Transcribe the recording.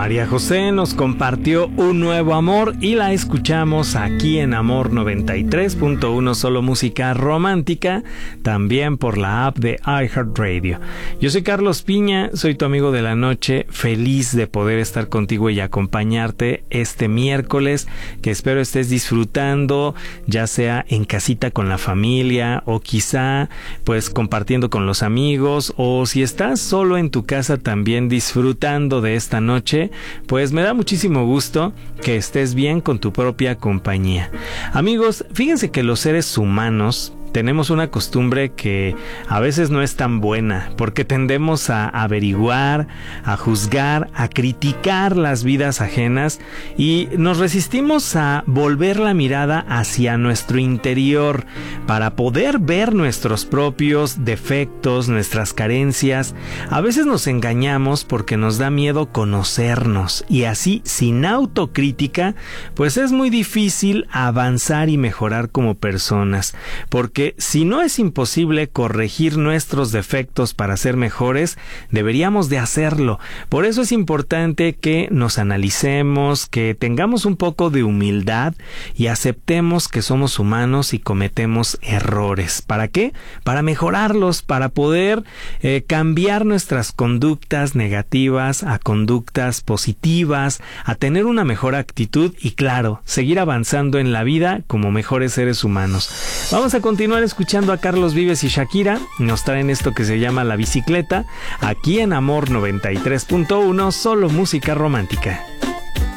María José nos compartió un nuevo amor y la escuchamos aquí en Amor 93.1, solo música romántica, también por la app de iHeartRadio. Yo soy Carlos Piña, soy tu amigo de la noche, feliz de poder estar contigo y acompañarte este miércoles, que espero estés disfrutando, ya sea en casita con la familia o quizá pues compartiendo con los amigos, o si estás solo en tu casa también disfrutando de esta noche. Pues me da muchísimo gusto que estés bien con tu propia compañía. Amigos, fíjense que los seres humanos tenemos una costumbre que a veces no es tan buena, porque tendemos a averiguar, a juzgar, a criticar las vidas ajenas y nos resistimos a volver la mirada hacia nuestro interior para poder ver nuestros propios defectos, nuestras carencias. A veces nos engañamos porque nos da miedo conocernos y así, sin autocrítica, pues es muy difícil avanzar y mejorar como personas, porque si no es imposible corregir nuestros defectos para ser mejores, deberíamos de hacerlo. Por eso es importante que nos analicemos, que tengamos un poco de humildad y aceptemos que somos humanos y cometemos errores. ¿Para qué? Para mejorarlos, para poder cambiar nuestras conductas negativas a conductas positivas, a tener una mejor actitud y, claro, seguir avanzando en la vida como mejores seres humanos. Vamos a continuar escuchando a Carlos Vives y Shakira. Nos traen esto que se llama La Bicicleta, aquí en Amor 93.1, solo música romántica.